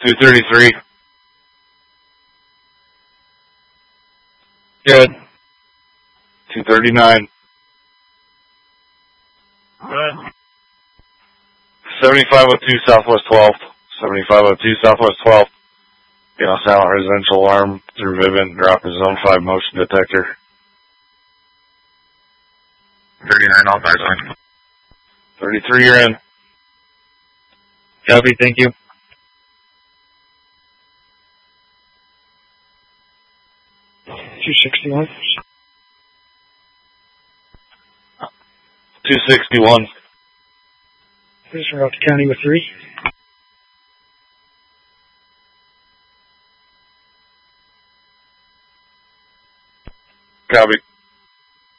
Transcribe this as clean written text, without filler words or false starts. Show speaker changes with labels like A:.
A: 233.
B: Good.
A: 239.
B: Good.
A: 7502 Southwest 12th. 7502 Southwest 12th. Silent residential alarm through Vivint. Drop a zone 5 motion detector.
B: 39, all 5 line.
A: 33, you're in.
B: Copy, thank you.
C: $261.
A: 261.
C: This is out to county with 3.
A: Copy.